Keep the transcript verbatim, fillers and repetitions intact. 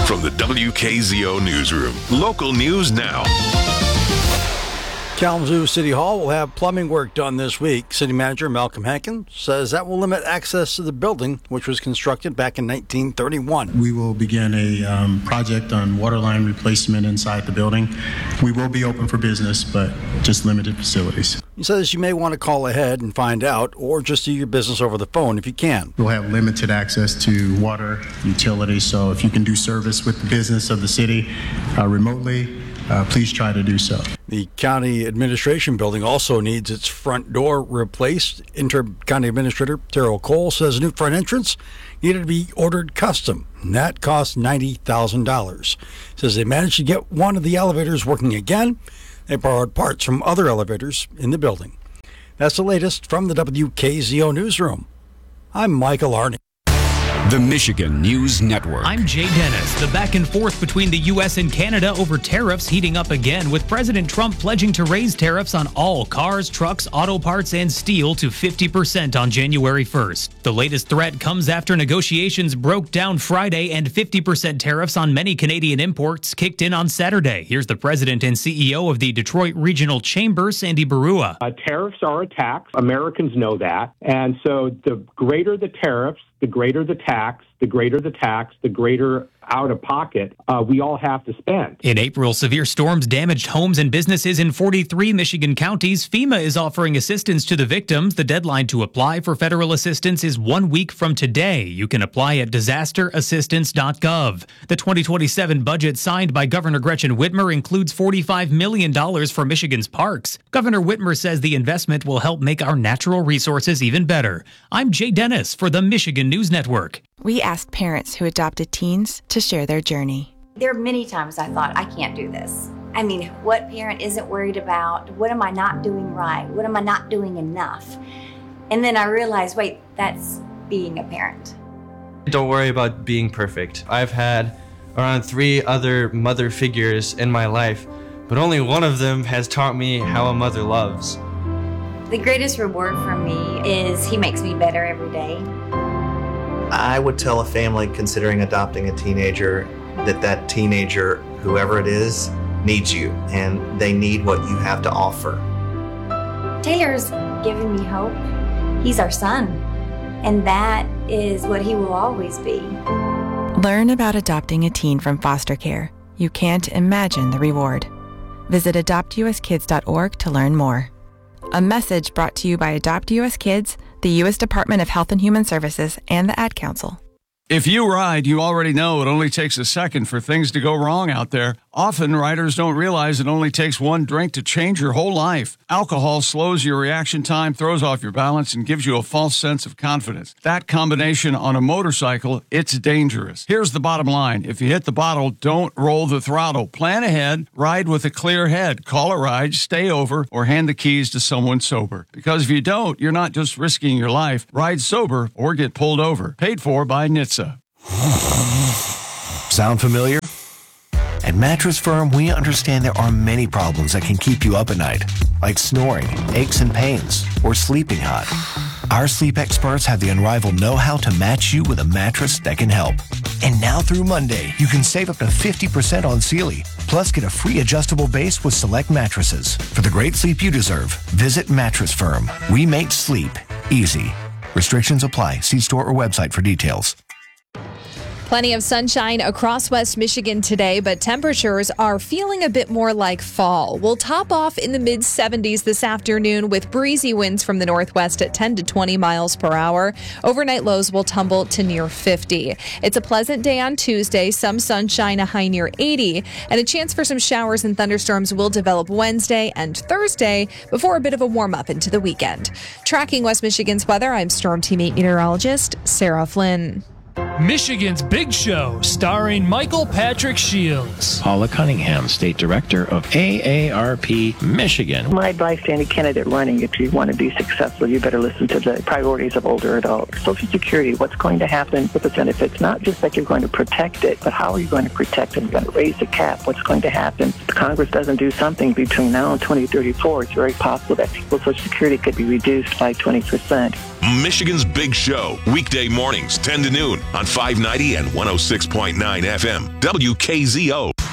From the W K Z O Newsroom, local news now. Kalamazoo City Hall will have plumbing work done this week. City Manager Malcolm Hankin says that will limit access to the building, which was constructed back in nineteen thirty-one. We will begin a um, project on water line replacement inside the building. We will be open for business, but just limited facilities. He says you may want to call ahead and find out, or just do your business over the phone if you can. We'll have limited access to water, utilities, so if you can do service with the business of the city uh, remotely, Uh, please try to do so. The county administration building also needs its front door replaced. Interim County Administrator Terrell Cole says a new front entrance needed to be ordered custom, and that cost ninety thousand dollars. Says they managed to get one of the elevators working again. They borrowed parts from other elevators in the building. That's the latest from the W K Z O Newsroom. I'm Michael Arney. The Michigan News Network. I'm Jay Dennis. The back and forth between the U S and Canada over tariffs heating up again, with President Trump pledging to raise tariffs on all cars, trucks, auto parts, and steel to fifty percent on January first. The latest threat comes after negotiations broke down Friday and fifty percent tariffs on many Canadian imports kicked in on Saturday. Here's the president and C E O of the Detroit Regional Chamber, Sandy Barua. Uh, tariffs are a tax. Americans know that. And so the greater the tariffs, the greater the tax, the greater the tax, the greater out of pocket uh, we all have to spend. In April, severe storms damaged homes and businesses in forty-three Michigan counties. FEMA is offering assistance to the victims. The deadline to apply for federal assistance is one week from today. You can apply at disaster assistance dot gov. The twenty twenty-seven budget signed by Governor Gretchen Whitmer includes forty-five million dollars for Michigan's parks. Governor Whitmer says the investment will help make our natural resources even better. I'm Jay Dennis for the Michigan News Network. We asked parents who adopted teens to share their journey. There are many times I thought, I can't do this. I mean, what parent isn't worried about? What am I not doing right? What am I not doing enough? And then I realized, wait, that's being a parent. Don't worry about being perfect. I've had around three other mother figures in my life, but only one of them has taught me how a mother loves. The greatest reward for me is he makes me better every day. I would tell a family considering adopting a teenager that that teenager, whoever it is, needs you, and they need what you have to offer. Taylor's given me hope. He's our son, and that is what he will always be. Learn about adopting a teen from foster care. You can't imagine the reward. Visit adopt u s kids dot org to learn more. A message brought to you by Adopt U S Kids, the U S Department of Health and Human Services, and the Ad Council. If you ride, you already know it only takes a second for things to go wrong out there. Often, riders don't realize it only takes one drink to change your whole life. Alcohol slows your reaction time, throws off your balance, and gives you a false sense of confidence. That combination on a motorcycle, it's dangerous. Here's the bottom line. If you hit the bottle, don't roll the throttle. Plan ahead, ride with a clear head. Call a ride, stay over, or hand the keys to someone sober. Because if you don't, you're not just risking your life. Ride sober or get pulled over. Paid for by N H T S A. Sound familiar? At Mattress Firm, we understand there are many problems that can keep you up at night, like snoring, aches and pains, or sleeping hot. Our sleep experts have the unrivaled know-how to match you with a mattress that can help. And now through Monday, you can save up to fifty percent on Sealy, plus get a free adjustable base with select mattresses. For the great sleep you deserve, visit Mattress Firm. We make sleep easy. Restrictions apply. See store or website for details. Plenty of sunshine across West Michigan today, but temperatures are feeling a bit more like fall. We'll top off in the mid seventies this afternoon with breezy winds from the northwest at ten to twenty miles per hour. Overnight lows will tumble to near fifty. It's a pleasant day on Tuesday, some sunshine, a high near eighty, and a chance for some showers and thunderstorms will develop Wednesday and Thursday before a bit of a warm up into the weekend. Tracking West Michigan's weather, I'm Storm Team eight meteorologist Sarah Flynn. Michigan's Big Show, starring Michael Patrick Shields. Paula Cunningham, State Director of A A R P Michigan. My advice to any candidate running, if you want to be successful, you better listen to the priorities of older adults. Social Security, what's going to happen with the benefits? Not just that you're going to protect it, but how are you going to protect it? You're going to raise the cap. What's going to happen? If Congress doesn't do something between now and twenty thirty-four, it's very possible that people's Social Security could be reduced by twenty percent. Michigan's Big Show, weekday mornings, ten to noon on on five ninety and one oh six point nine F M. W K Z O.